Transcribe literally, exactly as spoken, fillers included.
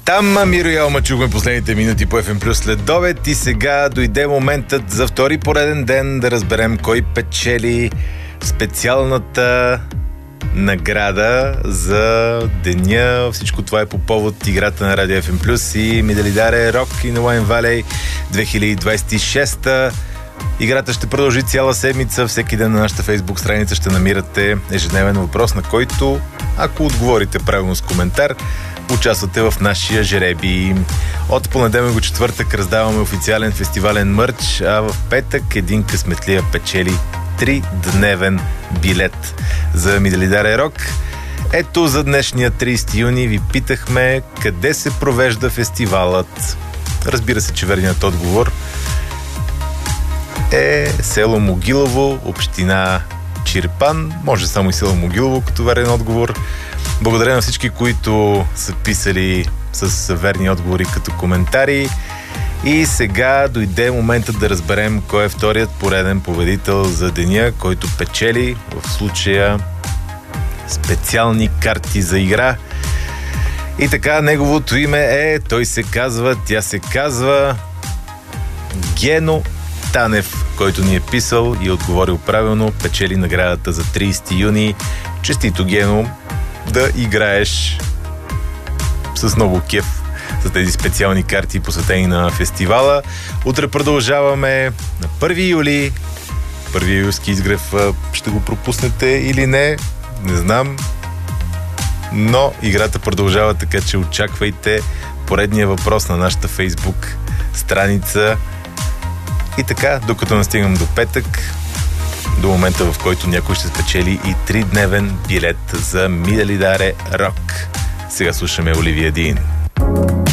Там Миро и Алма чухме последните минути по Еф Ем Плюс след обед и сега дойде моментът за втори пореден ден да разберем кой печели специалната награда за деня. Всичко това е по повод играта на Радио Еф Ем Плюс и Медалидаре Рок in Wine Valley две хиляди двадесет и шеста. Играта ще продължи цяла седмица. Всеки ден на нашата фейсбук страница ще намирате ежедневен въпрос, на който, ако отговорите правилно с коментар, участвате в нашия жребий. От понеделник до четвъртък раздаваме официален фестивален мърч, а в петък един късметлия печели тридневен билет за Медалидаре Рок. Ето за днешния тридесети юни ви питахме къде се провежда фестивалът. Разбира се, че верният отговор е село Могилово, община Чирпан. Може само и село Могилово като верен отговор. Благодаря на всички, които са писали с верни отговори като коментари. И сега дойде моментът да разберем кой е вторият пореден победител за деня, който печели в случая специални карти за игра. И така, неговото име е, той се казва, тя се казва Гено Танев, който ни е писал и е отговорил правилно, печели наградата за тридесети юни. Честито, Гено, да играеш с много кеф за тези специални карти, посветени на фестивала. Утре продължаваме на първи юли. Първи юлски изгрев ще го пропуснете или не, не знам. Но играта продължава, така че очаквайте поредния въпрос на нашата фейсбук страница. И така, докато настигам до петък, до момента, в който някой ще спечели и тридневен билет за Медалидаре Рок. Сега слушаме Оливия Дин.